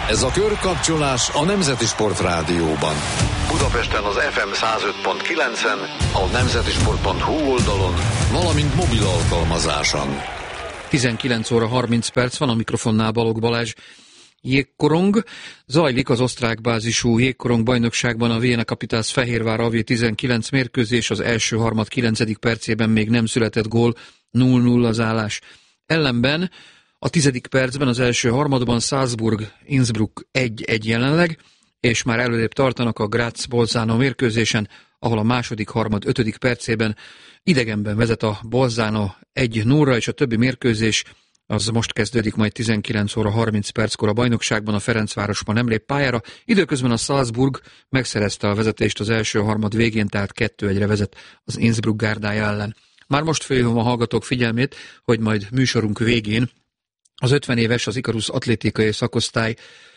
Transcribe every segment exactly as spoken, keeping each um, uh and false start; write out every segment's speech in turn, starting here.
Ez a körkapcsolás a Nemzeti Sport Rádióban. Budapesten az ef em száz öt pont kilencen, a nemzetisport pont hu oldalon, valamint mobil alkalmazáson. tizenkilenc óra harminc perc van, a mikrofonnál Balogh Balázs. Jégkorong. Zajlik az osztrák bázisú jégkorong bajnokságban a Vienna Capitals Fehérvár á vé tizenkilenc mérkőzés, az első harmad kilencedik percében még nem született gól, nulla nulla az állás. Ellenben a tizedik percben az első harmadban Salzburg Innsbruck egy egy jelenleg, és már előrébb tartanak a Graz-Bolzano mérkőzésen, ahol a második harmad ötödik percében idegenben vezet a Bolzano egy nulla, és a többi mérkőzés az most kezdődik majd tizenkilenc óra harminc perckor a bajnokságban, a Ferencvárosban nem lép pályára. Időközben a Salzburg megszerezte a vezetést az első harmad végén, tehát kettő egyre vezet az Innsbruck gárdája ellen. Már most fölhívom a hallgatók figyelmét, hogy majd műsorunk végén az ötven éves, az Ikarus atlétikai szakosztály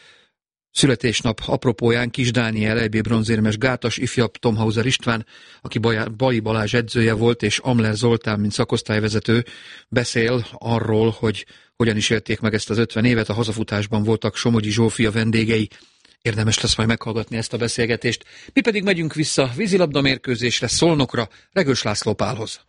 születésnap apropóján Kis Dániel, é bé bronzérmes gátas, ifjabb Tomhauser István, aki Bali Balázs edzője volt, és Amler Zoltán, mint szakosztályvezető, beszél arról, hogy hogyan is élték meg ezt az ötven évet. A hazafutásban voltak Somogyi Zsófia vendégei. Érdemes lesz majd meghallgatni ezt a beszélgetést. Mi pedig megyünk vissza vízilabda mérkőzésre, Szolnokra, Regős László Pálhoz.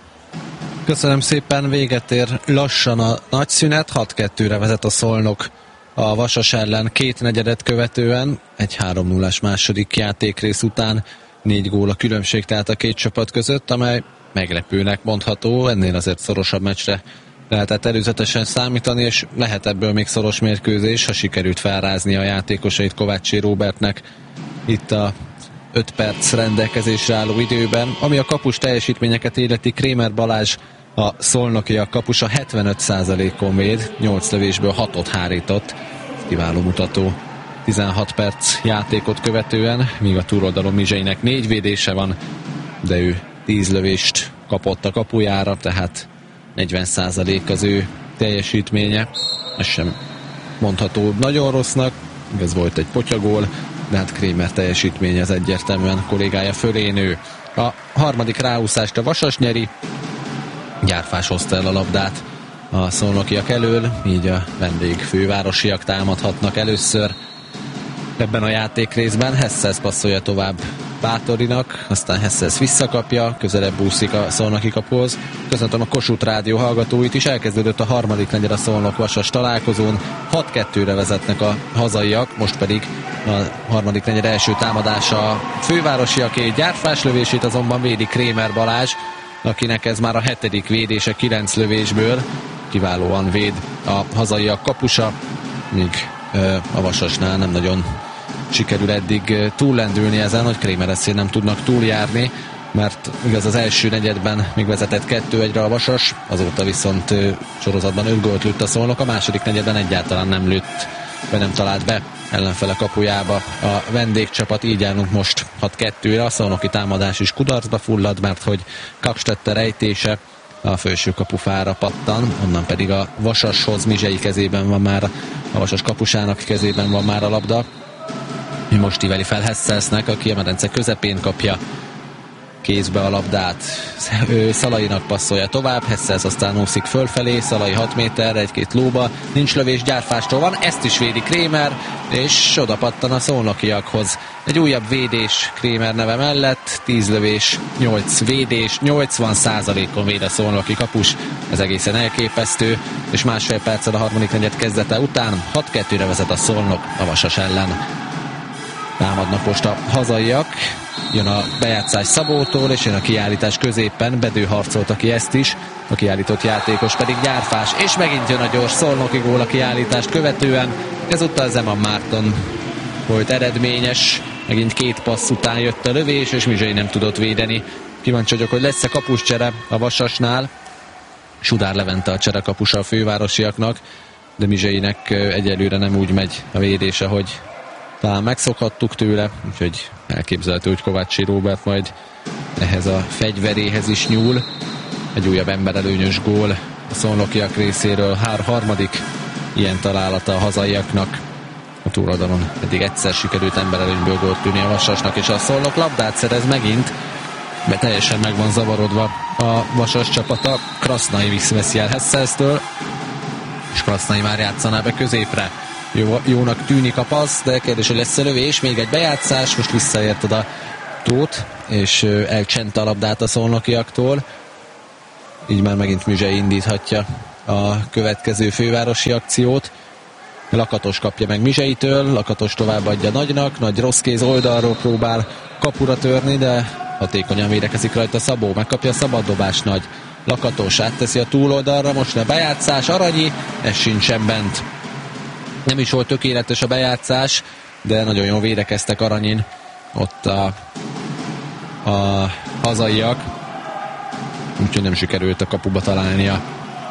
Köszönöm szépen, véget ér lassan a nagy szünet, hat kettőre vezet a Szolnok a Vasas ellen két negyedet követően, egy három nullás második játékrész után, négy gól a különbség tehát a két csapat között, amely meglepőnek mondható, ennél azért szorosabb meccsre lehetett előzetesen számítani, és lehet ebből még szoros mérkőzés, ha sikerült felrázni a játékosait Kovácsi Róbertnek itt a öt perc rendelkezésre álló időben. Ami a kapus teljesítményeket illeti, Krémer Balázs, a szolnokiak kapusa hetvenöt százalékon véd, nyolc lövésből hatot hárított, kiváló mutató tizenhat perc játékot követően, míg a túloldalon Mizseinek négy védése van, de ő tíz lövést kapott a kapujára, tehát negyven százalék az ő teljesítménye. Ez sem mondható nagyon rossznak, ez volt egy potyagól, de hát Krémer teljesítménye az egyértelműen kollégája fölé nő. A harmadik ráúszást a Vasas nyeri, Gyárfás hozta el a labdát a szolnokiak elől, így a vendég fővárosiak támadhatnak először ebben a játékrészben. Hessels passzolja tovább Bátorinak, aztán Hessels visszakapja, közelebb úszik a szolnoki kapuhoz. Köszöntöm a Kossuth Rádió hallgatóit is, elkezdődött a harmadik negyed a Szolnok-Vasas találkozón, hat kettőre vezetnek a hazaiak, most pedig a harmadik negyed első támadása a fővárosiaké, Gyárfás lövését azonban védi Krémer Balázs, akinek ez már a hetedik védése kilenc lövésből, kiválóan véd a hazaiak kapusa, míg a Vasasnál nem nagyon sikerül eddig túllendülni ezen, hogy Krémereszén nem tudnak túljárni, mert igaz az első negyedben még vezetett kettő egyre a Vasas, azóta viszont sorozatban öt gólt lőtt a Szolnok, a második negyedben egyáltalán nem lőtt, vagy nem talált be ellenfele kapujába a vendégcsapat, így állunk most hat kettőre, a szolnoki támadás is kudarcba fullad, mert hogy Kapstetter ejtése a felső kapufára pattan, onnan pedig a Vasashoz, Mizsei kezében van már, a Vasas kapusának kezében van már a labda. Mi most íveli fel Hesselsnek, aki a medence közepén kapja kézbe a labdát. Szalainak passzolja tovább, Hessels aztán úszik fölfelé, Szalai hat méterre, egy-két lóba, nincs lövés, Gyárfástól van, ezt is védi Krémer, és oda pattan a szolnokiakhoz. Egy újabb védés Krémer neve mellett, tíz lövés, nyolc védés, nyolcvan százalékon véd a szolnoki kapus, ez egészen elképesztő, és másfél perccel a harmadik negyed kezdete után hat kettőre vezet a Szolnok a Vasas ellen. Támadnak most a hazaiak, jön a bejátszás Szabótól, és jön a kiállítás középen, Bedő harcolta ki ezt is, a kiállított játékos pedig Gyárfás, és megint jön a gyors szolnoki gól a kiállítást követően, ezúttal Zeman Márton volt eredményes, megint két passz után jött a lövés, és Mizsei nem tudott védeni. Kíváncsi vagyok, hogy lesz-e kapuscsere a Vasasnál. Sudár Levente a cserekapusa a fővárosiaknak, de Mizseinek egyelőre nem úgy megy a védése, hogy talán megszokhattuk tőle, úgyhogy elképzelhető, hogy Kovácsi Róbert majd ehhez a fegyveréhez is nyúl. Egy újabb emberelőnyös gól a szolnokiak részéről, hár harmadik ilyen találata a hazaiaknak. A túloldalon eddig egyszer sikerült emberelőnyből gólt tűni a Vasasnak, és a Szolnok labdát szerez megint, de teljesen meg van zavarodva a Vasas csapata. Krasznai visszaveszi el Hesselstől, és Krasznai már játszaná be középre. jó, jónak tűnik a passz, de kérdés, hogy lesz a lövés, még egy bejátszás, most visszaért oda Tóth, és elcsente a labdát a szolnokiaktól, így már megint Müzsei indíthatja a következő fővárosi akciót. Lakatos kapja meg Müzseitől, Lakatos továbbadja Nagynak, Nagy rossz kéz oldalról próbál kapura törni, de hatékonyan védekezik rajta Szabó, megkapja a szabaddobást Nagy. Lakatos átteszi a túloldalra, most a bejátszás, Aranyi, ez sincsen bent. Nem is volt tökéletes a bejátszás, de nagyon jól védekeztek Aranyin ott a, a hazaiak, úgyhogy nem sikerült a kapuba találnia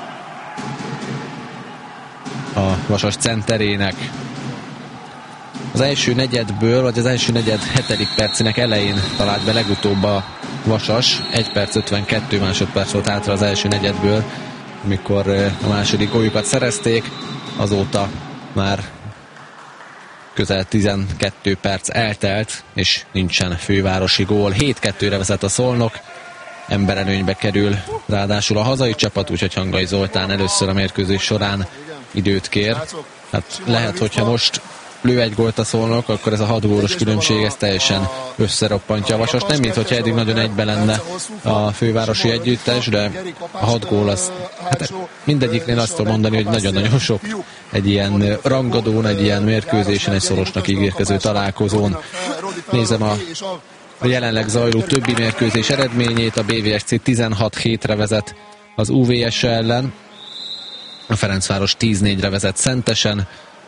a Vasas centerének. Az első negyedből, vagy az első negyed hetedik percének elején talált be legutóbb a Vasas, egy perc ötvenkettő másodperc volt hátra az első negyedből, amikor a második góljukat szerezték, azóta már közel tizenkét perc eltelt, és nincsen fővárosi gól. hét kettőre vezet a Szolnok, emberelőnybe kerül ráadásul a hazai csapat, úgyhogy Hangai Zoltán először a mérkőzés során időt kér. Hát lehet, hogyha most lő egy gólt a Szolnok, akkor ez a hat gólos különbség ez teljesen összeroppantja a Vasast. Nem mint, hogyha eddig nagyon egybe lenne a fővárosi együttes, de a hat gól az, hát mindegyiknél azt tudom mondani, hogy nagyon-nagyon sok egy ilyen rangadón, egy ilyen mérkőzésen, egy szorosnak ígérkező találkozón. Nézem a a jelenleg zajló többi mérkőzés eredményét. A bé vé es cé tizenhat hétre vezet az u vé es ellen, a Ferencváros tíz négyre vezet Szentesen,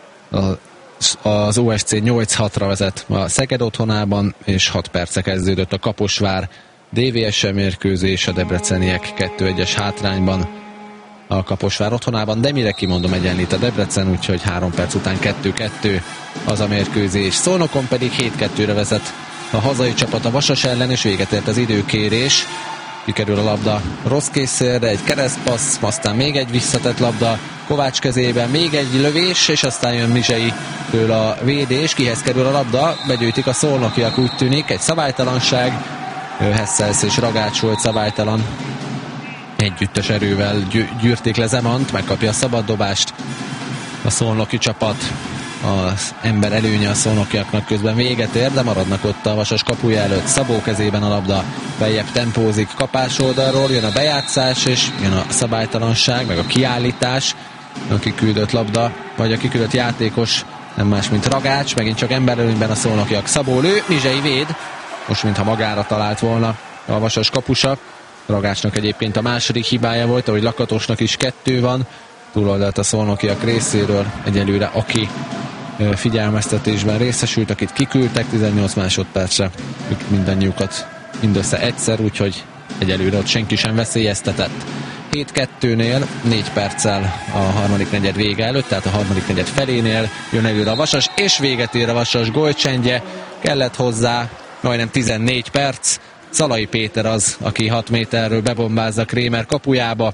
az o es cé nyolc hatra vezet a Szeged otthonában, és hat perce kezdődött a Kaposvár dé vé es mérkőzés, a debreceniek kettő egyes hátrányban a Kaposvár otthonában, de mire kimondom, egyenlít a Debrecen, úgyhogy három perc után kettő kettő az a mérkőzés. Szolnokon pedig hét kettőre vezet a hazai csapat a Vasas ellen, és véget ért az időkérés. Kikerül a labda rossz készszerre, egy keresztpassz, aztán még egy visszatett labda Kovács kezében, még egy lövés, és aztán jön Mizsei-től a védés, kihez kerül a labda, begyűjtik a szolnokiak, úgy tűnik, egy szabálytalanság, Hesselsz és Ragács volt szabálytalan, együttes erővel gyűrték le Zemant, megkapja a szabaddobást a szolnoki csapat. Az ember előnye a szolnokiaknak közben véget ér, de maradnak ott a Vasas kapuja előtt. Szabó kezében a labda, beljebb tempózik kapás oldalról, jön a bejátszás, és jön a szabálytalanság, meg a kiállítás. A kiküldött labda, vagy a kiküldött játékos nem más, mint Ragács, megint csak ember előnyben a szolnokiak. Szabó lő, Mizsei véd, most mintha magára talált volna a Vasas kapusa. Ragácsnak egyébként a második hibája volt, ahogy Lakatosnak is kettő van. Túloldalt a szolnokiak részéről, egyelőre aki figyelmeztetésben részesült, akit kiküldtek tizennyolc másodpercre, ők mindannyiukat mindössze egyszer, úgyhogy egyelőre ott senki sem veszélyeztetett. hét kettőnél négy perccel a harmadik negyed vége előtt, tehát a harmadik negyed felénél jön előre a Vasas, és véget ér a Vasas gólcsendje, kellett hozzá majdnem tizennégy perc. Szalai Péter az, aki hat méterről bebombázza Krémer kapujába,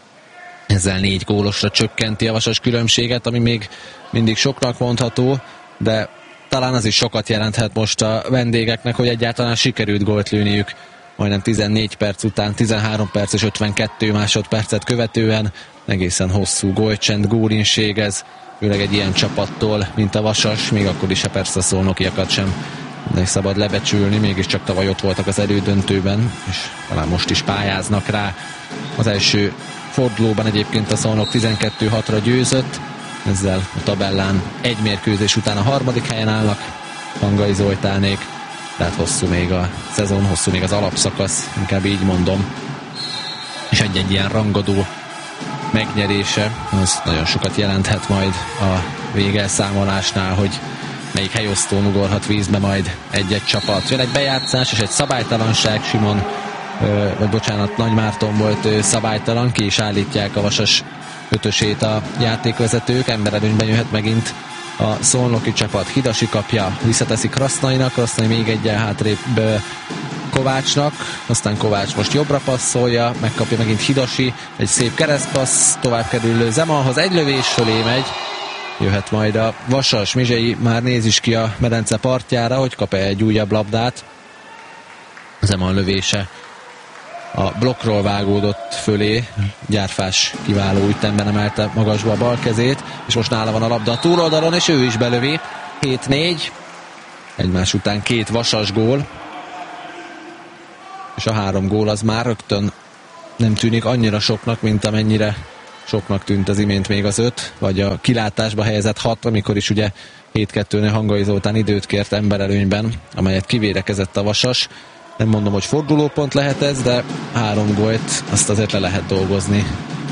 ezzel négy gólosra csökkenti a Vasas különbséget, ami még mindig soknak mondható, de talán az is sokat jelenthet most a vendégeknek, hogy egyáltalán sikerült gólt lőniük majdnem tizennégy perc után, tizenhárom perc és ötvenkettő másodpercet követően. Egészen hosszú gólcsend, gólinség ez, főleg egy ilyen csapattól, mint a Vasas, még akkor is, ha persze a szolnokiakat sem de szabad lebecsülni, mégiscsak tavaly ott voltak az elődöntőben, és talán most is pályáznak rá. Az első fordulóban egyébként a Szolnok tizenkettő hatra győzött, ezzel a tabellán egy mérkőzés után a harmadik helyen állnak Hangai Zoltánék, tehát hosszú még a szezon, hosszú még az alapszakasz, inkább így mondom, és egy-egy ilyen rangadó megnyerése, az nagyon sokat jelenthet majd a végelszámolásnál, hogy melyik helyosztón ugorhat vízbe majd egy-egy csapat. Jön egy bejátszás és egy szabálytalanság, Simon, vagy bocsánat, Nagy Márton volt szabálytalan, ki is állítják a Vasas ötösét a játékvezetők, emberelőnyben jöhet megint a szolnoki csapat. Hidasi kapja, visszateszi Krasznainak, Krasznai még egyen hátrébb Kovácsnak, aztán Kovács most jobbra passzolja, megkapja megint Hidasi, egy szép keresztpassz, tovább kerül Zemanhoz, egy lövés fölé megy, jöhet majd a Vasas. Mizsei már néz is ki a medence partjára, hogy kap-e egy újabb labdát. Zeman lövése a blokkról vágódott fölé. Gyárfás kiváló ütemben emelte magasba a bal kezét, és most nála van a labda a túloldalon, és ő is belövi. hét négy. Egymás után két Vasas gól, és a három gól az már rögtön nem tűnik annyira soknak, mint amennyire soknak tűnt az imént még az öt, vagy a kilátásba helyezett hat, amikor is ugye hét kettőnél Hangai Zoltán időt kért emberelőnyben, amelyet kivérekezett a Vasas. Nem mondom, hogy fordulópont lehet ez, de három gólt azt azért le lehet dolgozni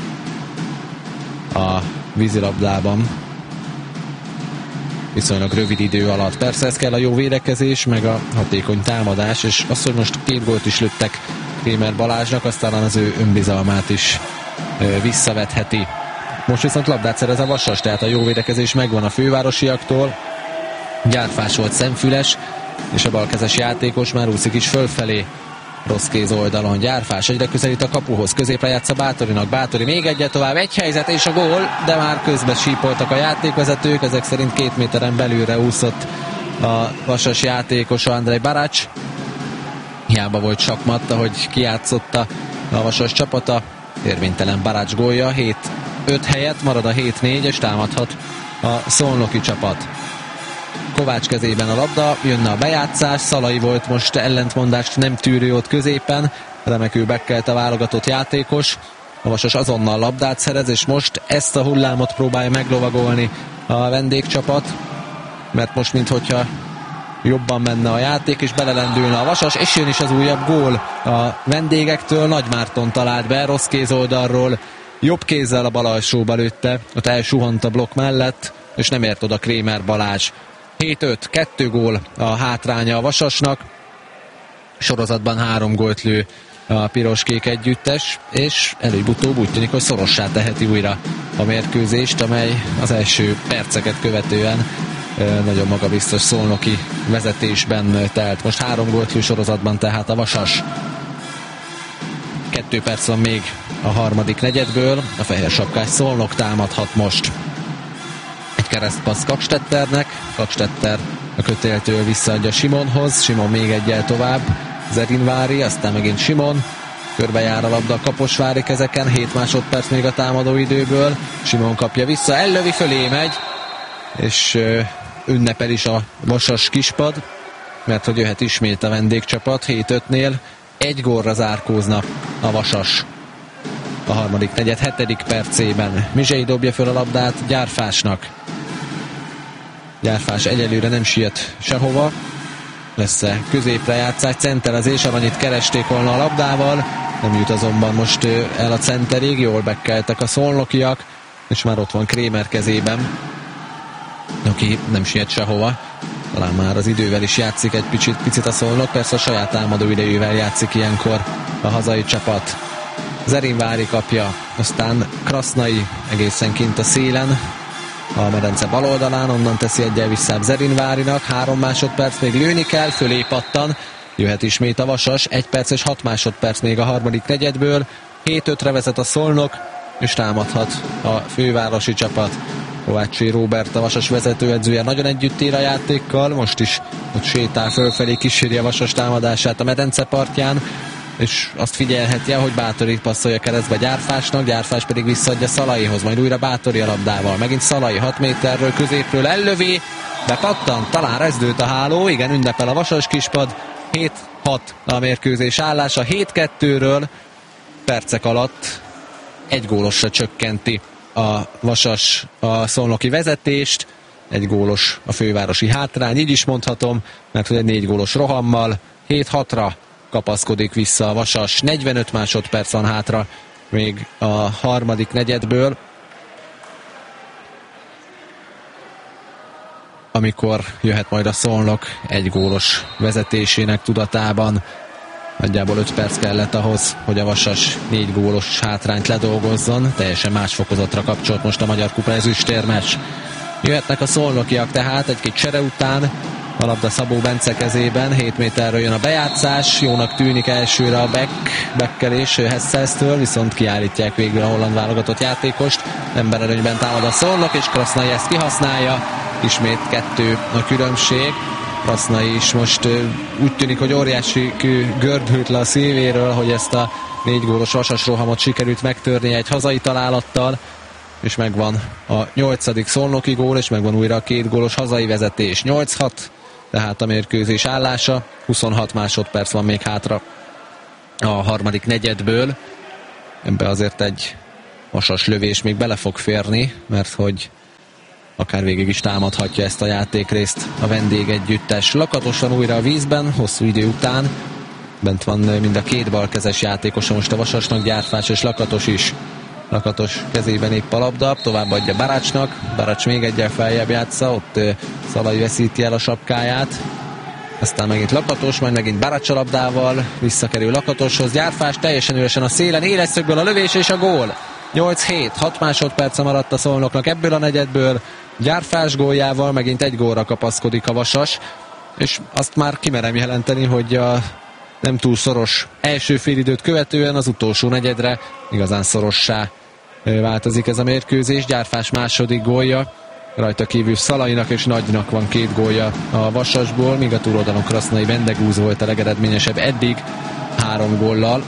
a vízilabdában viszonylag rövid idő alatt. Persze ez kell a jó védekezés, meg a hatékony támadás, és az, hogy most két gólt is lőttek Krémer Balázsnak, aztán az ő önbizalmát is ö, visszavetheti. Most viszont labdát szerez a Vasas, tehát a jó védekezés megvan a fővárosiaktól. Gyárfás volt szemfüles, és a balkezes játékos már úszik is fölfelé. Rossz kéz oldalon Gyárfás egyre közelít a kapuhoz, középre játsza Bátorinak, Bátori még egyet tovább, egy helyzet és a gól, de már közben sípoltak a játékvezetők, ezek szerint két méteren belülre úszott a Vasas játékosa, Andrej Barács. Hiába volt sakmat, ahogy kijátszotta a Vasas csapata, érvénytelen Barács gólja, hét öt helyett marad a hét négy, és támadhat a szolnoki csapat. Kovács kezében a labda, jönne a bejátszás, Szalai volt most ellentmondást nem tűrő ott középen, remekül bekkelt a válogatott játékos, a Vasas azonnal labdát szerez, és most ezt a hullámot próbálja meglovagolni a vendégcsapat, mert most minthogyha jobban menne a játék, és belelendülne a Vasas, és jön is az újabb gól a vendégektől. Nagy Márton talált be, rossz kéz oldalról, jobb kézzel a bal alsóba lőtte, ott elsuhant a blokk mellett, és nem ért oda Krémer Balázs. hét öt, kettő gól a hátránya a Vasasnak, sorozatban három gólt lő a piros-kék együttes, és előbb-utóbb úgy tűnik, hogy szorossá teheti újra a mérkőzést, amely az első perceket követően nagyon magabiztos szolnoki vezetésben telt. Most három gólt lő sorozatban tehát a Vasas. Kettő perc van még a harmadik negyedből, a fehér sapkás Szolnok támadhat most. Egy keresztpassz Kakstetternek, Kakstetter a kötéltől visszaadja Simonhoz, Simon még egyel tovább, Zerinvári, aztán megint Simon, körbejár a labda a kaposvári kezeken, hét másodperc még a támadó időből, Simon kapja vissza, ellövi, fölé megy, és ünnepel is a Vasas kispad, mert hogy jöhet ismét a vendégcsapat, hét ötnél egy gólra zárkózna a Vasas. A harmadik negyed hetedik percében Mizsei dobja föl a labdát Gyárfásnak. Gyárfás egyelőre nem siet sehova, lesz-e középre játszás, centerezés, amennyit keresték volna a labdával, nem jut azonban most el a centerig, jól bekkeltek a szolnokiak, és már ott van Krémer kezében, aki nem siet sehova. Talán már az idővel is játszik egy picit, picit a Szolnok, persze a saját támadó idejével játszik ilyenkor a hazai csapat. Zerinvári kapja, aztán Krasznai egészen kint a szélen, a medence bal oldalán, onnan teszi egyel visszább Zerinvárinak, három másodperc még lőni kell, fölé pattan, jöhet ismét a Vasas, egy perc és hat másodperc még a harmadik negyedből, hét ötre vezet a Szolnok, és támadhat a fővárosi csapat. Kovácsi Róbert, a Vasas vezetőedzője nagyon együtt ér a játékkal, most is ott sétál fölfelé, kíséri a Vasas támadását a medence partján, és azt figyelheti, hogy Bátori passzolja keresztbe Gyárfásnak, Gyárfás pedig visszaadja Szalaihoz, majd újra Bátori a labdával, megint Szalai hat méterről középről ellövi, de pattant, talán rezdült a háló, igen, ünnepel a Vasas kispad, hét hat a mérkőzés állása, hét kettőről percek alatt egy gólosra csökkenti a Vasas a szolnoki vezetést, egy gólos a fővárosi hátrány, így is mondhatom, mert hogy egy négy gólos rohammal hét hatra kapaszkodik vissza a Vasas, negyvenöt másodperc van hátra még a harmadik negyedből, amikor jöhet majd a Szolnok egy gólos vezetésének tudatában. Nagyjából öt perc kellett ahhoz, hogy a Vasas négy gólos hátrányt ledolgozzon. Teljesen más fokozatra kapcsolt most a Magyar Kupa ezüstérmes. Jöhetnek a szolnokiak tehát egy-két csere után. A labda Szabó Bence kezében, hét méterről jön a bejátszás. Jónak tűnik elsőre a back, backelés Hesselstől, viszont kiállítják végül a holland válogatott játékost. Emberelőnyben támad a Szolnok, és Krasznai ezt kihasználja. Ismét kettő a különbség. Krasznai is most úgy tűnik, hogy óriási gördült le a szívéről, hogy ezt a négy gólos Vasas rohamot sikerült megtörni egy hazai találattal, és megvan a nyolcadik szolnoki gól, és megvan újra a két gólos hazai vezetés. nyolc hat, tehát a mérkőzés állása, huszonhat másodperc van még hátra a harmadik negyedből. Ebbe azért egy Vasas lövés még bele fog férni, mert hogy akár végig is támadhatja ezt a játékrészt a vendégegyüttes. Lakatos van újra a vízben, hosszú idő után. Bent van mind a két balkezes játékosa most a Vasasnak, Gyárfás és Lakatos is. Lakatos kezében épp a labda, továbbadja Barácsnak. Barács még egyel feljebb játsza, ott Szalai veszíti el a sapkáját. Aztán megint Lakatos, majd megint Barács a labdával, visszakerül Lakatoshoz. Gyárfás teljesen üresen a szélen, éles szögből a lövés és a gól. nyolc hét, hat másodperce maradt a Szolnoknak ebből a negyedből. Gyárfás góljával megint egy gólra kapaszkodik a Vasas, és azt már kimerem jelenteni, hogy a nem túl szoros első félidőt követően az utolsó negyedre igazán szorossá változik ez a mérkőzés. Gyárfás második gólja, rajta kívül Szalainak és Nagynak van két gólja a Vasasból, míg a túloldalon Krasznai Vendegúz volt a legeredményesebb eddig három góllal.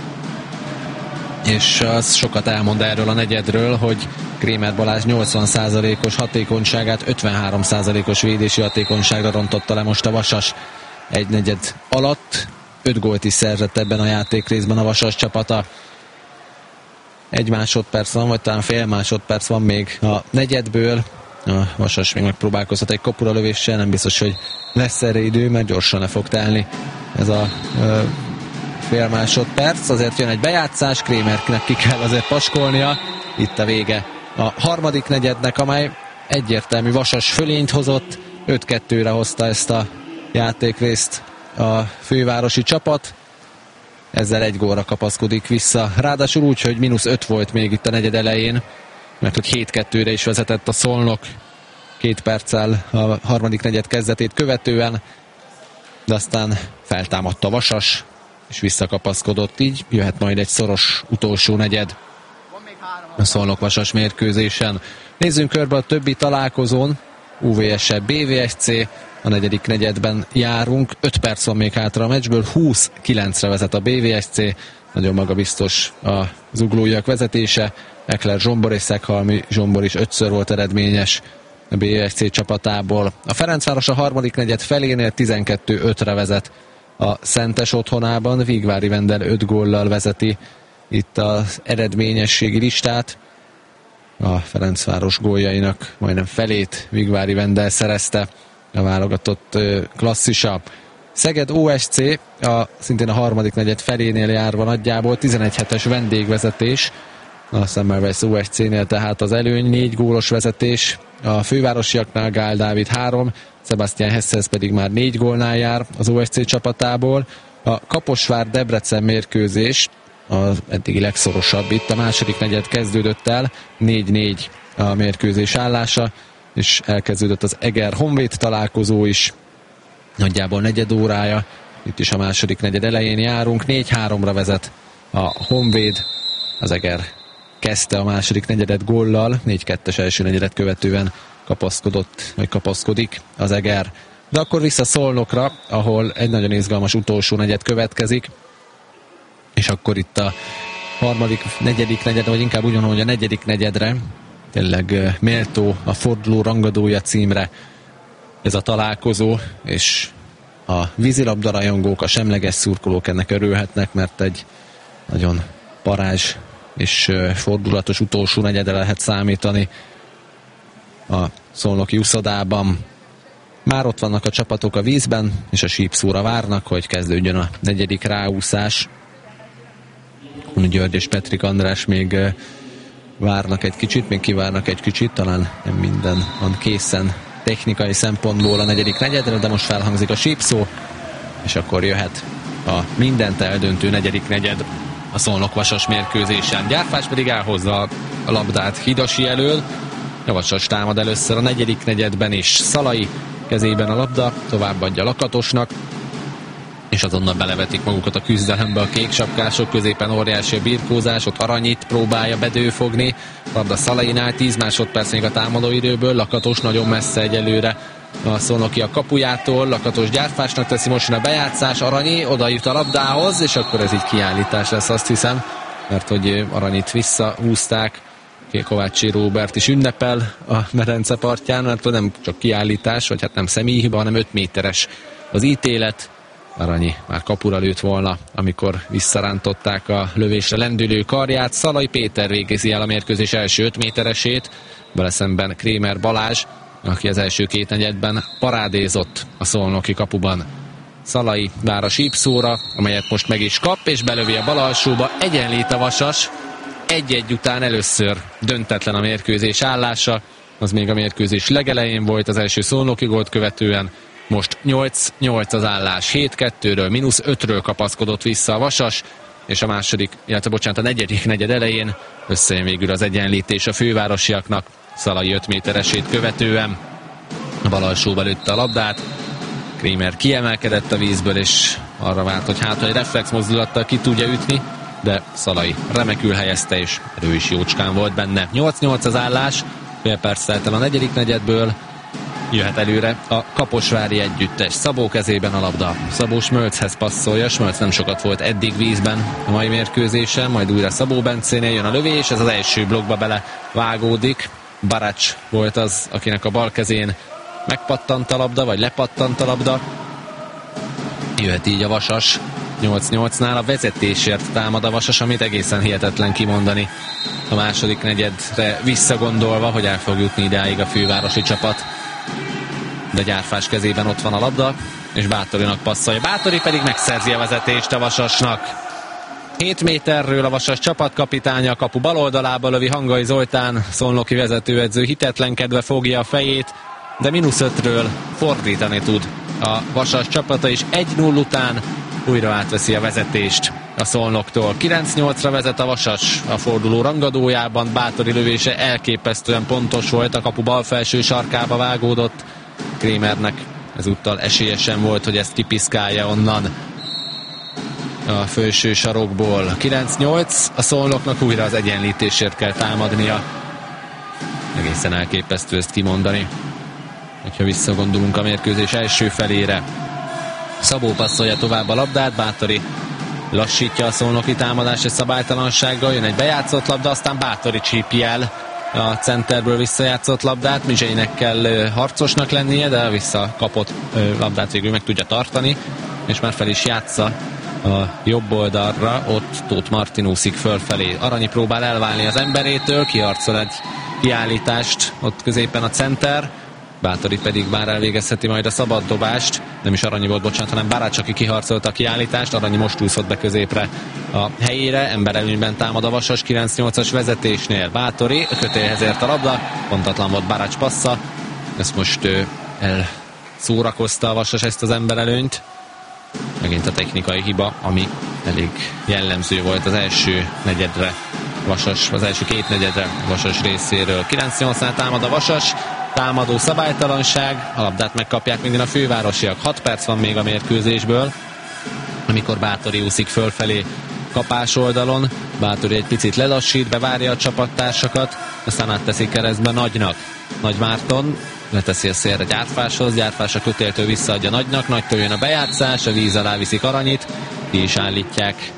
És az sokat elmond erről a negyedről, hogy Krémer Balázs nyolcvan százalékos hatékonyságát ötvenhárom százalékos védési hatékonyságra rontotta le most a Vasas egy negyed alatt. öt gólt is szerzett ebben a játékrészben a Vasas csapata. Egy másodperc van, vagy talán fél másodperc van még a negyedből. A Vasas még megpróbálkozhat egy kopura lövéssel, nem biztos, hogy lesz erre idő, mert gyorsan le fog telni ez a ö, fél másodperc. Azért jön egy bejátszás, Krémernek ki kell azért paskolnia. Itt a vége a harmadik negyednek, amely egyértelmű Vasas fölényt hozott. öt kettőre hozta ezt a játékrészt a fővárosi csapat. Ezzel egy gólra kapaszkodik vissza. Ráadásul úgy, hogy mínusz öt volt még itt a negyed elején, mert hogy hét kettőre is vezetett a Szolnok két perccel a harmadik negyed kezdetét követően, de aztán feltámadta a Vasas, és visszakapaszkodott, így jöhet majd egy szoros utolsó negyed a Szolnok-Vasas mérkőzésen. Nézzünk körbe a többi találkozón. u vé es-e bé vé es cé, a negyedik negyedben járunk, öt perc van még hátra a meccsből, húsz kilencre vezet a bé vé es cé, nagyon magabiztos a zuglóiak vezetése, Ekler Zsombor és Szeghalmi Zsombor is ötször volt eredményes a bé vé es cé csapatából. A Ferencváros a harmadik negyed felénél tizenkettő ötre vezet a Szentes otthonában, Vigvári Vendel öt góllal vezeti itt az eredményességi listát. A Ferencváros góljainak majdnem felét Vigvári Vendel szerezte, a válogatott klasszisa. Szeged o es cé a, szintén a harmadik negyed felénél járva nagyjából, tizenegy hetes vendégvezetés a Semmelweis o es cé-nél, tehát az előny, négy gólos vezetés a fővárosiaknál, Gál Dávid három, Sebastian Hessels pedig már négy gólnál jár az o es cé csapatából. A Kaposvár-Debrecen mérkőzés az eddigi legszorosabb, itt a második negyed kezdődött el, négy négy a mérkőzés állása, és elkezdődött az Eger-Honvéd találkozó is, nagyjából negyed órája, itt is a második negyed elején járunk, négy háromra vezet a Honvéd, az Eger kezdte a második negyedet góllal, négy kettes első negyedet követően kapaszkodott, vagy kapaszkodik az Eger. De akkor vissza Szolnokra, ahol egy nagyon izgalmas utolsó negyed következik, és akkor itt a harmadik, negyedik negyed, vagy inkább ugyanúgy a negyedik negyedre, tényleg méltó a forduló rangadója címre ez a találkozó, és a vízilabda rajongók, a semleges szurkolók ennek örülhetnek, mert egy nagyon parázs és fordulatos utolsó negyedre lehet számítani a szolnoki uszodában. Már ott vannak a csapatok a vízben, és a sípszóra várnak, hogy kezdődjön a negyedik ráúszás. György és Petrik András még várnak egy kicsit, még kivárnak egy kicsit, talán nem minden van készen technikai szempontból a negyedik negyedre, de most felhangzik a sípszó, és akkor jöhet a mindent eldöntő negyedik negyed a Szolnok-Vasas mérkőzésen. Gyárfás pedig elhozza a labdát Hidasi elől, a Vasas támad először a negyedik negyedben is. Szalai kezében a labda, továbbadja Lakatosnak, és azonnal belevetik magukat a küzdelembe a kék sapkások, középen óriási a birkózás, ott Aranyit próbálja bedőfogni, labda Szalainál, tíz másodperc még a támadóidőből, Lakatos nagyon messze egyelőre a Szolnoki a kapujától, Lakatos Gyárfásnak teszi most a bejátszás, Aranyi oda jut a labdához, és akkor ez így kiállítás lesz, azt hiszem. mert hogy Aranyit visszahúzták. Kovácsi Róbert is ünnepel a medence partján, mert nem csak kiállítás, vagy hát nem személyhiba, hanem öt méteres az ítélet. Aranyi már kapura lőtt volna, amikor visszarántották a lövésre lendülő karját. Szalai Péter végezi el a mérkőzés első öt méteresét, vele szemben Krémer Balázs, aki az első két negyedben parádézott a szolnoki kapuban. Szalai vár a sípszóra, amelyet most meg is kap, és belövi a bal alsóba. Egyenlít a Vasas, egy-egy után először döntetlen a mérkőzés állása, az még a mérkőzés legelején volt az első szolnoki gólt követően. Most nyolc nyolc az állás, hét kettőről, mínusz ötről kapaszkodott vissza a Vasas, és a második, illetve bocsánat, a negyedik negyed elején összejön végül az egyenlítés a fővárosiaknak. Szalai öt méteresét követően a bal alsóba lőtte a labdát. Krémer kiemelkedett a vízből, és arra várt, hogy hát, hogy reflex mozdulattal ki tudja ütni, de Szalai remekül helyezte, és erő is jócskán volt benne. nyolc nyolc az állás, fél perc telt el a negyedik negyedből, jöhet előre a kaposvári együttes. Szabó kezében a labda. Szabó Smölchez passzolja, Smölc nem sokat volt eddig vízben a mai mérkőzésen, majd újra Szabó Bencénél jön a lövés, ez az első blokkba bele vágódik. Baracs volt az, akinek a bal kezén megpattant a labda, vagy lepattant a labda. Jöhet így a Vasas. nyolc nyolcnál a vezetésért támad a Vasas, amit egészen hihetetlen kimondani a második negyedre visszagondolva, hogy el fog jutni idáig a fővárosi csapat. De Gyárfás kezében ott van a labda, és Bátorinak passzolja. Bátori pedig megszerzi a vezetést a Vasasnak. hét méterről a Vasas csapatkapitánya, a kapu bal oldalába lövi Hangai Zoltán, szolnoki vezetőedző hitetlenkedve fogja a fejét, de mínusz ötről fordítani tud a Vasas csapata, és egy null után újra átveszi a vezetést a Szolnoktól. kilenc nyolcra vezet a Vasas a forduló rangadójában, Bátori lövése elképesztően pontos volt, a kapu bal felső sarkába vágódott. Krémernek ezúttal esélyesen volt, hogy ezt kipiszkálja onnan a felső sarokból. kilenc nyolc, a Szolnoknak újra az egyenlítésért kell támadnia. Egészen elképesztő ezt kimondani, hogyha visszagondolunk a mérkőzés első felére. Szabó passzolja tovább a labdát, Bátori lassítja a szolnoki támadás egy szabálytalansággal, jön egy bejátszott labda, aztán Bátori csípje el a centerből visszajátszott labdát. Mizseinek kell harcosnak lennie, de visszakapott labdát végül meg tudja tartani, és már fel is játsza a jobb oldalra, ott Tóth Martin úszik fölfelé. Aranyi próbál elválni az emberétől, kiharcol egy kiállítást ott középen a center, Bátori pedig már elvégezheti majd a szabaddobást. Nem is Aranyi volt, bocsánat, hanem Bárács, aki kiharcolta a kiállítást. Aranyi most úszott be középre a helyére, emberelőnyben támad a Vasas kilenc nyolcas vezetésnél. Bátori kötélhez ért a labda, pontatlan volt Bárács passza, ezt most ő, elszórakozta a Vasas ezt az emberelőnyt. Megint a technikai hiba, ami elég jellemző volt az első negyedre, Vasas, az első két negyedre Vasas részéről. kilenc nyolcnál támad a Vasas, támadó szabálytalanság, a labdát megkapják minden a fővárosiak. hat perc van még a mérkőzésből, amikor Bátori úszik fölfelé kapás oldalon. Bátori egy picit lelassít, bevárja a csapattársakat, aztán átteszik keresztbe Nagynak. Nagy Márton leteszi a szélre Gyárfáshoz, Gyárfás a kötéltől visszaadja Nagynak, Nagytól jön a bejátszás, a víz alá viszik Aranyit, ki is állítják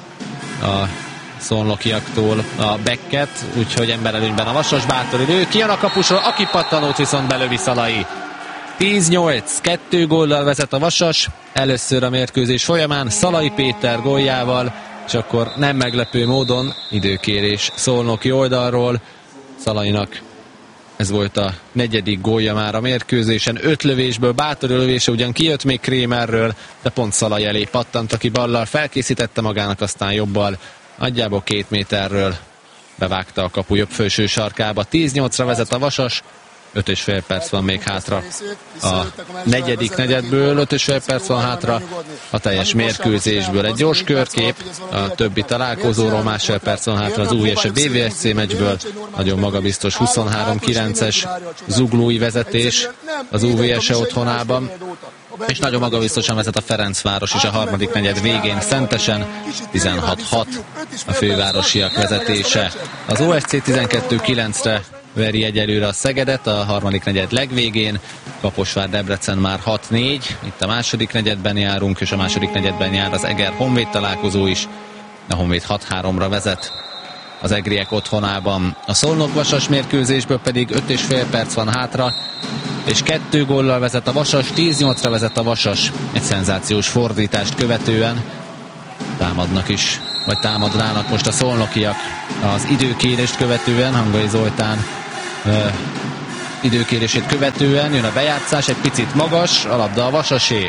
a szolnokiaktól a Becket, úgyhogy emberelőnyben a Vasas. Bátori lő, kijön a kapusról, aki pattanót viszont belövi Szalai. tíz nyolc, kettő góllal vezet a Vasas, először a mérkőzés folyamán Szalai Péter góljával, és akkor nem meglepő módon időkérés szolnoki oldalról. Szalainak ez volt a negyedik gólja már a mérkőzésen, öt lövésből. Bátori lövése ugyan kijött még Krémerről, de pont Szalai elé pattant, aki ballal felkészítette magának, aztán jobbal nagyjából két méterről bevágta a kapu jobb felső sarkába. tíz nyolcra vezet a Vasas, öt és fél perc van még hátra a negyedik negyedből, öt és fél perc van hátra a teljes mérkőzésből. Egy gyors körkép a többi találkozóról, másfél perc van hátra az u vé es bé vé es cé meccsből. Nagyon magabiztos huszonhárom kilences zuglói vezetés az u vé es otthonában, és nagyon magabiztosan vezet a Ferencváros is a harmadik negyed végén Szentesen, tizenhat hat a fővárosiak vezetése. Az o es cé tizenkettő kilencre veri egyelőre a Szegedet a harmadik negyed legvégén, Kaposvár Debrecen már hat négy, itt a második negyedben járunk, és a második negyedben jár az Eger Honvéd találkozó is, a Honvéd hat háromra vezet az egriek otthonában. A Szolnok-Vasas mérkőzésből pedig öt és fél perc van hátra, és kettő góllal vezet a Vasas, tíz nyolcra vezet a Vasas. Egy szenzációs fordítást követően támadnak is, vagy támadnának most a szolnokiak. Az időkérést követően, Hangai Zoltán ö, időkérését követően jön a bejátszás, egy picit magas, a labda a Vasasé.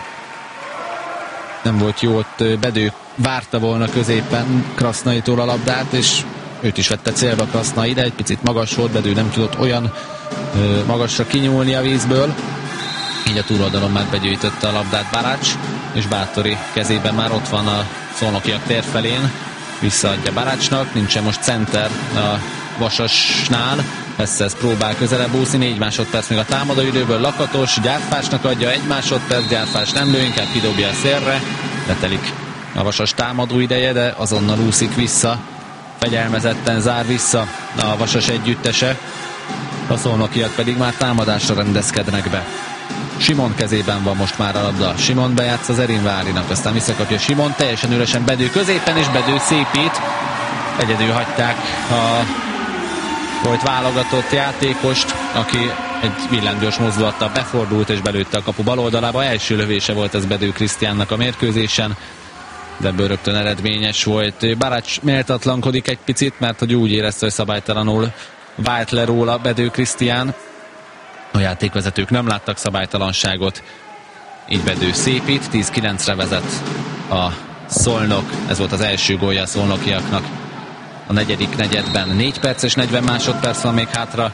Nem volt jó, ott Bedő várta volna középen Krasznaitól a labdát, és őt is vette célba Krasznai, de egy picit magas volt, Bedő nem tudott olyan ö, magasra kinyúlni a vízből. Így a túloldalon már begyűjtötte a labdát Barács, és Bátori kezében már ott van a szolnokiak térfelén. Visszaadja Barácsnak, nincsen most center a Vasasnál. Veszesz próbál közelebb úszni, négy másodperc még a támadóidőből, Lakatos Gyárfásnak adja, egy másodperc, Gyárfás nem lő, inkább kidobja a szélre, letelik a Vasas támadó ideje, de azonnal úszik vissza, fegyelmezetten zár vissza a Vasas együttese, a szolnokiak pedig már támadásra rendezkednek be. Simon kezében van most már a labda, Simon bejátsz az Erinvárinak, aztán visszakapja Simon, teljesen üresen Bedő középen, és Bedő szépít, egyedül hagyták a volt válogatott játékost, aki egy villámgyors mozdulattal befordult és belőtte a kapu bal oldalába. Első lövése volt ez Bedő Krisztiánnak a mérkőzésen, de ebből rögtön eredményes volt. Barács méltatlankodik egy picit, mert hogy úgy érezte, hogy szabálytalanul vált le róla Bedő Krisztián. A játékvezetők nem láttak szabálytalanságot, így Bedő szépít, tíz kilencre vezet a Szolnok, ez volt az első gólja a szolnokiaknak. A negyedik negyedben négy perc és negyven másodperc van még hátra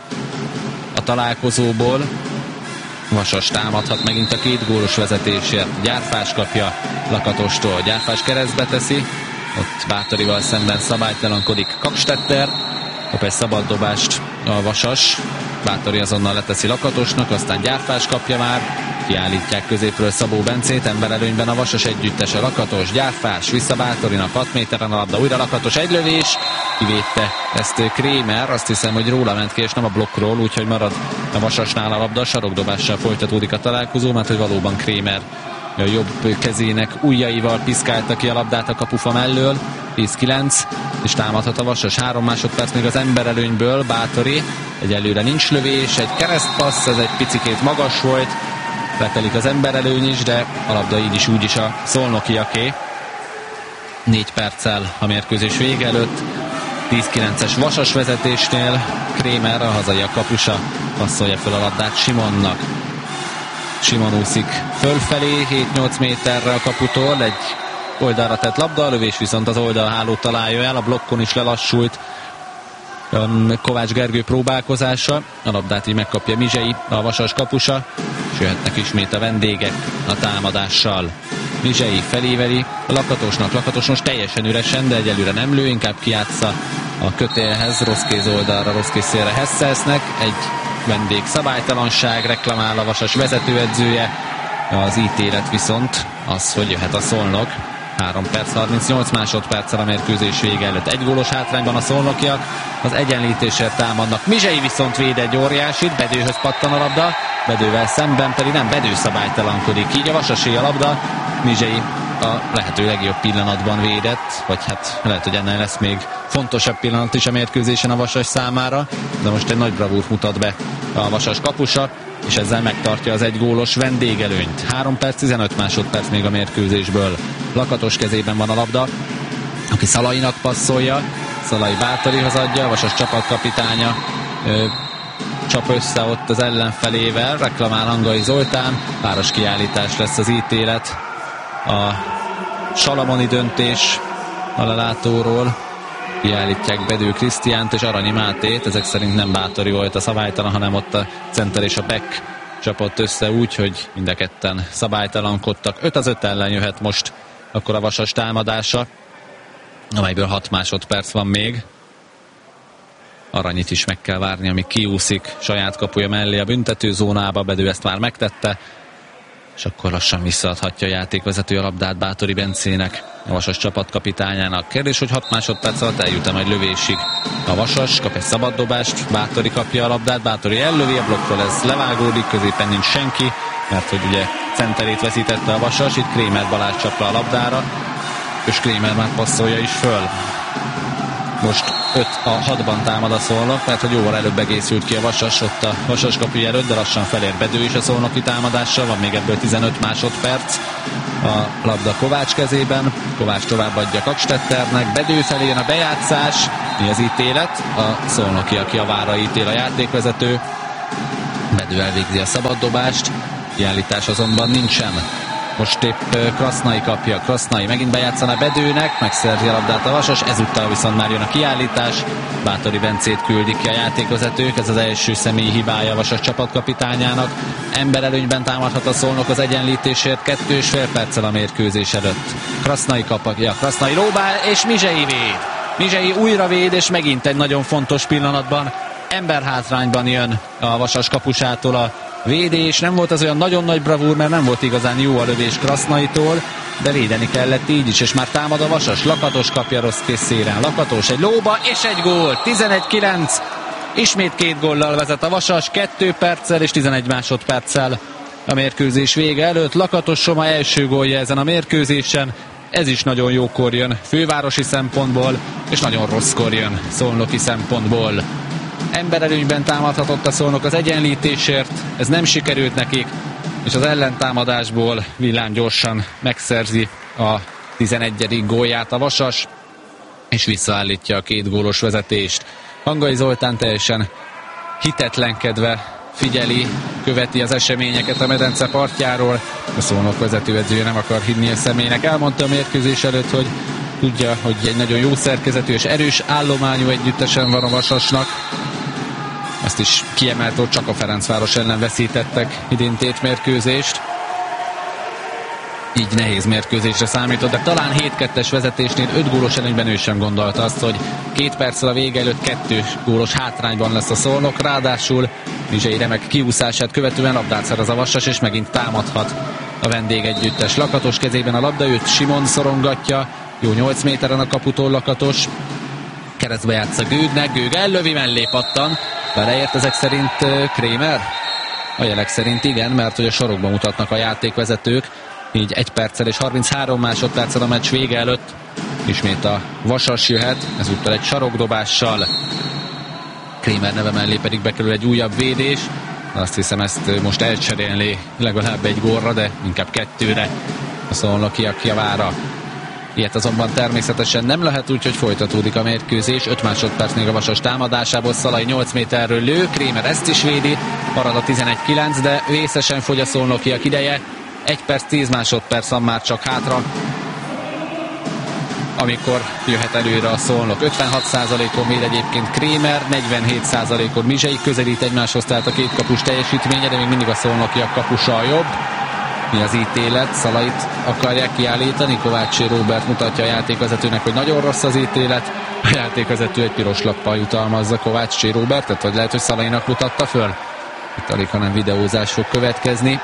a találkozóból. Vasas támadhat megint a két gólos vezetésért. Gyárfás kapja Lakatostól. Gyárfás keresztbe teszi. Ott Bátorival szemben szabálytalankodik Kapstetter. Kap egy szabad dobást a Vasas. Bátori azonnal leteszi Lakatosnak, aztán Gyárfás kapja már. Kiállítják középről Szabó Bencét, emberelőnyben a Vasas együttese. Lakatos, Gyárfás, vissza Bátorinak, hat méteren a labda, újra Lakatos, egy lövés, kivédte ezt Krémer, azt hiszem, hogy róla ment ki, és nem a blokkról, úgyhogy marad a Vasasnál a labda, sarokdobással folytatódik a találkozó, mert hogy valóban Krémer a jobb kezének ujjaival piszkálta ki a labdát a kapufa mellől. tíz kilenc, és támadhat a Vasas. Három másodperc még az emberelőnyből, Bátori, egyelőre nincs lövés, egy keresztpassz, ez egy picikét magas volt, letelik az emberelőny is, de a labda így is úgy is a szolnokiaké. Négy perccel a mérkőzés vége előtt, tíz kilences Vasas vezetésnél, Krémer, a hazai a kapusa, passzolja fel a labdát Simonnak. Simon úszik fölfelé, hét-nyolc méterre a kaputól, egy oldalra tett labda, a lövés viszont az oldalhálót találja el, a blokkon is lelassult Kovács Gergő próbálkozása, a labdát így megkapja Mizsei, a Vasas kapusa, és jöhetnek ismét a vendégek a támadással. Mizsei feléveli Lakatosnak, Lakatos most teljesen üresen, de egyelőre nem lő, inkább kiátsza a kötélhez, rossz kéz oldalra, rossz kéz szélre Hesselsnek, egy vendég szabálytalanság, reklamál a Vasas vezetőedzője, az ítélet viszont az, hogy jöhet a Szolnok. három perc harmincnyolc másodperccel a mérkőzés vége előtt. Egy gólos hátrányban a szolnokiak, az egyenlítésért támadnak. Mizsei viszont véd egy óriásit, Bedőhöz pattan a labda, Bedővel szemben pedig nem, Bedő szabálytalankodik. Így a Vasasé a labda, Mizsei a lehető legjobb pillanatban védett, vagy hát lehet, hogy ennél lesz még fontosabb pillanat is a mérkőzésen a Vasas számára, de most egy nagy bravúrt mutat be a Vasas kapusa, és ezzel megtartja az egy gólos vendégelőnyt. három perc tizenöt másodperc még a mérkőzésből. Lakatos kezében van a labda, aki Szalainak passzolja, Szalai Bátorihoz adja, a Vasas csapatkapitánya ö, csap össze ott az ellenfelével, reklamál Hangai Zoltán, páros kiállítás lesz az ítélet. A salamoni döntés a lelátóról, kiállítják Bedő Krisztiánt és Aranyi Mátét, ezek szerint nem Bátori volt a szabálytalan, hanem ott a center és a back csapott össze úgy, hogy mind a ketten szabálytalankodtak. öt az öt ellen jöhet most akkor a Vasas támadása, amelyből hat másodperc van még. Aranyit is meg kell várni, amíg kiúszik saját kapuja mellé a büntetőzónába, Bedő ezt már megtette, és akkor lassan visszaadhatja a játékvezető a labdát Bátori Bencének, a Vasas csapatkapitányának. Kérdés, hogy hat másodperc alatt eljut-e majd lövésig. A Vasas kap egy szabaddobást, Bátori kapja a labdát, Bátori ellövi, a blokkról ez levágódik, középen nincs senki, mert hogy ugye centerét veszítette a Vasas, itt Krémer Balázs csapra a labdára, és Krémer már passzolja is föl. Most öt a hatban támad a Szolnok, mert hogy jóval előbb egészült ki a Vasas, ott a Vasas kapuja előtt, de lassan felér Bedő is a szolnoki támadással, van még ebből tizenöt másodperc. A labda Kovács kezében, Kovács továbbadja Kakstetternek, Bedő felé jön a bejátszás, mi az ítélet? A szolnoki, aki a vára ítél a játékvezető. Bedő elvégzi a szabaddobást, kiállítás azonban nincsen. Most épp Krasznai kapja, Krasznai megint bejátszana Bedőnek, megszerzi a labdát a Vasas, ezúttal viszont már jön a kiállítás. Bátori Bencét küldik ki a játékvezetők, ez az első személyi hibája a Vasas csapatkapitányának. Emberelőnyben támadhat a Szolnok az egyenlítésért, kettő és fél perccel a mérkőzés előtt. Krasznai kapja, Krasznai lóbál, és Mizsei véd. Mizsei újra véd, és megint egy nagyon fontos pillanatban emberhátrányban jön a Vasas kapusától a védés. Nem volt az olyan nagyon nagy bravúr, mert nem volt igazán jó a lövés Krasznaitól, de védeni kellett így is, és már támad a Vasas. Lakatos kapja rossz készszéren. Lakatos egy lóba, és egy gól. tizenegy kilenc. Ismét két góllal vezet a Vasas, kettő perccel és tizenegy másodperccel a mérkőzés vége előtt. Lakatos Soma első gólja ezen a mérkőzésen. Ez is nagyon jókor jön fővárosi szempontból, és nagyon rosszkor jön szolnoki szempontból. Emberelőnyben támadhatott a Szolnok az egyenlítésért, ez nem sikerült nekik, és az ellentámadásból villámgyorsan megszerzi a tizenegyedik gólját a Vasas, és visszaállítja a két gólos vezetést. Hangai Zoltán teljesen hitetlenkedve figyeli, követi az eseményeket a medence partjáról. A Szolnok vezetőedzője nem akar hinni a személynek. Elmondta a mérkőzés előtt, hogy tudja, hogy egy nagyon jó szerkezetű és erős állományú együttesen van a Vasasnak. Azt is kiemelt, hogy csak a Ferencváros ellen veszítettek idén tét mérkőzést. Így nehéz mérkőzésre számított, de talán hét kettes vezetésnél öt gólos előnyben ő sem gondolta azt, hogy két perccel a vége előtt kettő gólos hátrányban lesz a Szolnok. Ráadásul Mizsei remek kiúszását követően labdát szerez a Vasas, és megint támadhat a vendégegyüttes. Lakatos kezében a labda, őt Simon szorongatja, jó nyolc méteren a kaputól Lakatos. Keresztbe játsza Gőgnek, Gőg ellövi, mellé pattan. Beleért ezek szerint Krémer? A jelek szerint igen, mert hogy a sarokba mutatnak a játékvezetők. Így egy perccel és harminchárom másodperccel a meccs vége előtt ismét a Vasas jöhet, ezúttal egy sarokdobással. Krémer neve mellé pedig bekerül egy újabb védés. Azt hiszem, ezt most elcserélni legalább egy gólra, de inkább kettőre a szolnokiak javára. Ilyet azonban természetesen nem lehet, úgyhogy folytatódik a mérkőzés. öt másodperc még a Vasas támadásából, Szalai nyolc méterről lő, Krémer ezt is védi, marad a tizenegy kilenc, de vészesen fogy a szolnokiak ideje. egy perc, tíz másodperc van már csak hátra, amikor jöhet előre a Szolnok. ötvenhat százalékon véd egyébként Krémer, negyvenhét százalékon Mizsei, közelít egymáshoz, tehát a két kapus teljesítménye, de még mindig a szolnokiak kapusa a jobb. Mi az ítélet? Szalait akarják kiállítani, Kovácsi Róbert mutatja a játékvezetőnek, hogy nagyon rossz az ítélet. A játékvezető egy piros lappal jutalmazza Kovácsi Róbertet, vagy lehet, hogy Szalainak mutatta föl? Itt alig, hanem videózás fog következni.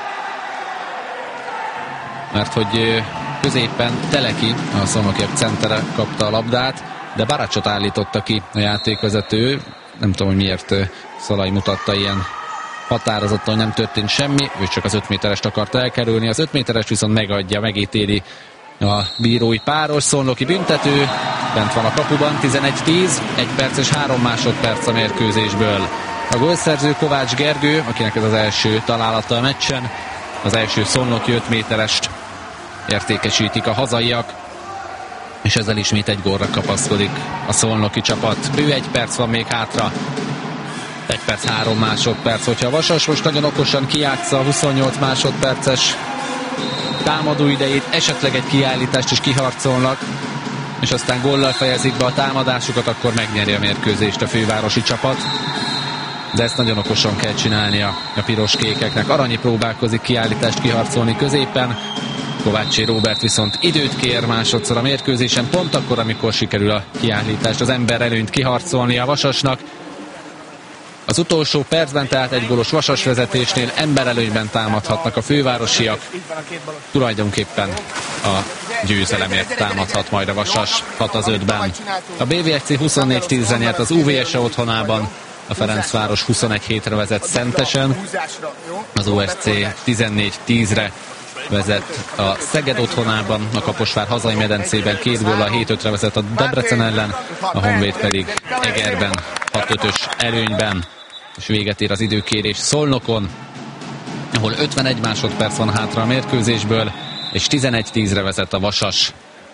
Mert hogy középen Teleki, a szolnokiak centere kapta a labdát, de Baracsot állította ki a játékvezető. Nem tudom, hogy miért Szalai mutatta ilyen határozottan, hogy nem történt semmi, ő csak az öt méterest akarta elkerülni, az öt méteres viszont megadja, megítéli a bírói páros. Szolnoki büntető, bent van a kapuban, tizenegy tíz, egy perc és három másodperc a mérkőzésből. A gólszerző Kovács Gergő, akinek ez az első találata a meccsen, az első szolnoki öt méterest értékesítik a hazaiak, és ezzel ismét egy gólra kapaszkodik a szolnoki csapat. Bő egy perc van még hátra, egy perc, három másodperc. Hogyha a Vasas most nagyon okosan kijátsza a huszonnyolc másodperces támadó idejét, esetleg egy kiállítást is kiharcolnak, és aztán góllal fejezik be a támadásukat, akkor megnyeri a mérkőzést a fővárosi csapat. De ezt nagyon okosan kell csinálnia a piros-kékeknek. Aranyi próbálkozik kiállítást kiharcolni középen, Kovácsi Róbert viszont időt kér másodszor a mérkőzésen, pont akkor, amikor sikerül a kiállítást, az ember előnyt kiharcolni a Vasasnak. Az utolsó percben, tehát egy gólos Vasas vezetésnél emberelőnyben támadhatnak a fővárosiak. Tulajdonképpen a győzelemért támadhat majd a Vasas hat az ötben. A bé vé ef cé huszonnégy tízre nyert az u vé es otthonában, a Ferencváros huszonegy hétre vezet Szentesen, az o es cé tizennégy tízre vezet a Szeged otthonában, a Kaposvár hazai medencében két góllal hét ötre vezet a Debrecen ellen, a Honvéd pedig Egerben hat ötös előnyben, és véget ér az időkérés Szolnokon, ahol ötvenegy másodperc van hátra a mérkőzésből, és tizenegy tízre vezet a Vasas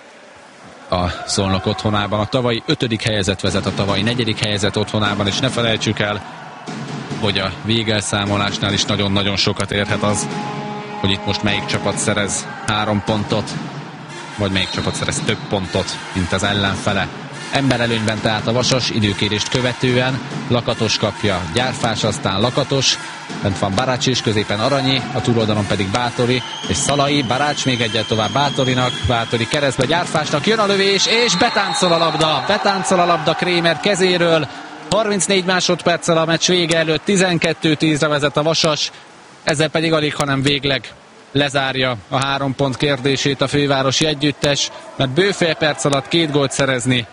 a Szolnok otthonában. A tavalyi ötödik helyezett vezet a tavalyi negyedik helyezett otthonában, és ne felejtsük el, hogy a végelszámolásnál is nagyon-nagyon sokat érhet az, hogy itt most melyik csapat szerez három pontot, vagy melyik csapat szerez több pontot, mint az ellenfele. Emberelőnyben tehát a Vasas időkérést követően, Lakatos kapja Gyárfás, aztán Lakatos, bent van Barács és középen Aranyi, a túloldalon pedig Bátori és Szalai, Barács még egyet tovább Bátorinak, Bátori keresztbe Gyárfásnak, jön a lövés, és betáncol a labda, betáncol a labda Krémer kezéről, harmincnégy másodperccel a meccs vége előtt, tizenkettő tízre vezet a Vasas, ezzel pedig alig, hanem végleg lezárja a három pont kérdését a fővárosi együttes, mert bő fél perc alatt két gólt szerezni,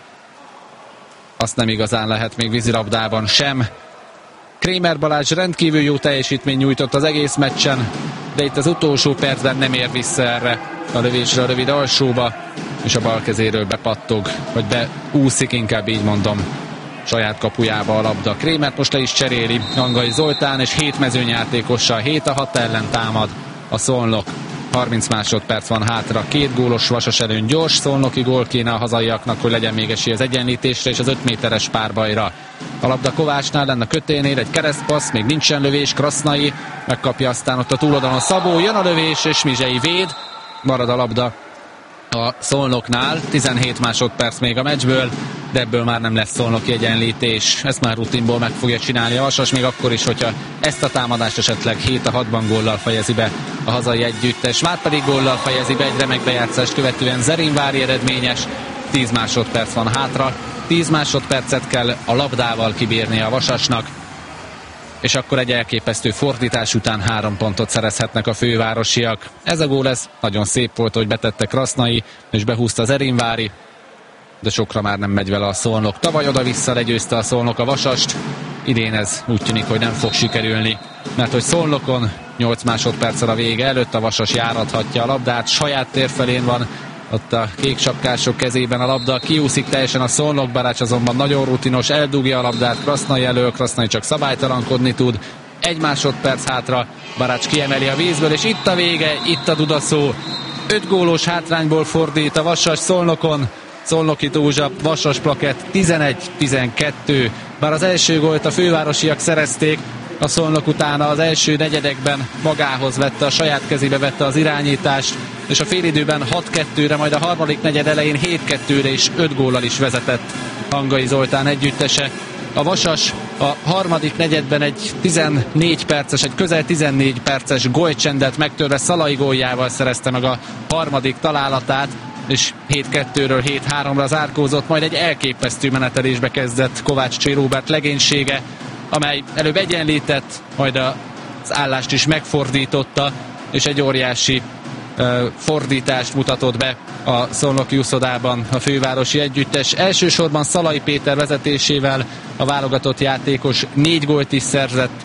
azt nem igazán lehet még vízilabdában sem. Krémer Balázs rendkívül jó teljesítmény nyújtott az egész meccsen, de itt az utolsó percben nem ér vissza erre a lövésre a rövid alsóba, és a bal kezéről bepattog, vagy beúszik, inkább így mondom, saját kapujába a labda. Krémert most le is cseréli Angai Zoltán, és hét mezőnyjátékossal hét a hat ellen támad a Szolnok. harminc másodperc van hátra, két gólos Vasas előny, gyors szolnoki gól kéne a hazaiaknak, hogy legyen még esély az egyenlítésre és az öt méteres párbajra. A labda Kovácsnál lenne a köténél, egy keresztpassz, még nincsen lövés, Krasznai megkapja, aztán ott a túloldalon Szabó, jön a lövés, és Mizsei véd, marad a labda a Szolnoknál, tizenhét másodperc még a meccsből, de ebből már nem lesz szolnoki egyenlítés. Ezt már rutinból meg fogja csinálni a Vasas, még akkor is, hogyha ezt a támadást esetleg hét a hatban góllal fejezi be a hazai együttes. Már pedig góllal fejezi be egy remek bejátszást követően Zerinvári eredményes, tíz másodperc van hátra, tíz másodpercet kell a labdával kibírni a Vasasnak, és akkor egy elképesztő fordítás után három pontot szerezhetnek a fővárosiak. Ez a gól, ez nagyon szép volt, hogy betette Krasznai, és behúzta Zerinvári, de sokra már nem megy vele a Szolnok. Tavaly oda-vissza legyőzte a Szolnok a Vasast, idén ez úgy tűnik, hogy nem fog sikerülni, mert hogy Szolnokon nyolc másodperccel a vége előtt a Vasas járathatja a labdát, saját tér felén van, ott a kék sapkások kezében a labda, kiúszik teljesen a Szolnok, Barács azonban nagyon rutinos, eldugja a labdát Krasznai elől, Krasznai csak szabálytalankodni tud, egy másodperc hátra, Barács kiemeli a vízből, és itt a vége, itt a dudaszó, öt gólos hátrányból fordít a Vasas Szolnokon, Szolnoki Tózsa, Vasas plakett tizenegy tizenkettő, bár az első gólt a fővárosiak szerezték, a Szolnok utána az első negyedekben magához vette, a saját kezébe vette az irányítást, és a félidőben hat kettőre, majd a harmadik negyed elején hét kettőre és öt góllal is vezetett Angai Zoltán együttese. A Vasas a harmadik negyedben egy tizennégy perces, egy közel tizennégy perces gólcsendet megtörve Szalai góljával szerezte meg a harmadik találatát, és hét kettőről hét háromra zárkózott, majd egy elképesztő menetelésbe kezdett Kovács Csé Róbert legénysége, amely előbb egyenlített, majd az állást is megfordította, és egy óriási uh, fordítást mutatott be a szolnoki uszodában a fővárosi együttes. Elsősorban Szalai Péter vezetésével a válogatott játékos négy gólt is szerzett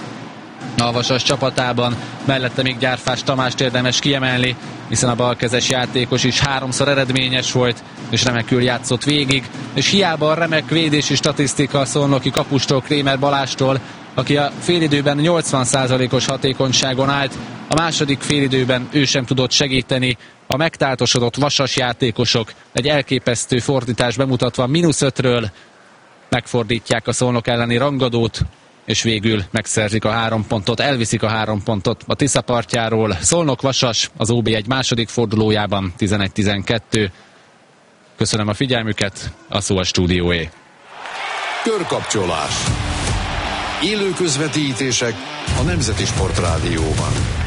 a Vasas csapatában, mellette még Gyárfás Tamást érdemes kiemelni, hiszen a balkezes játékos is háromszor eredményes volt, és remekül játszott végig, és hiába a remek védési statisztika a szolnoki kapustól, Krémer Balástól, aki a félidőben nyolcvan százalékos hatékonyságon állt, a második félidőben ő sem tudott segíteni, a megtáltosodott Vasas játékosok egy elképesztő fordítás bemutatva mínusz ötről megfordítják a Szolnok elleni rangadót, és végül megszerzik a három pontot, elviszik a három pontot a Tisza partjáról. Szolnok-Vasas az o bé egy második fordulójában tizenegy tizenkettő. Köszönöm a figyelmüket, a szó a stúdióé. Körkapcsolás. Élő közvetítések a Nemzeti Sportrádióban.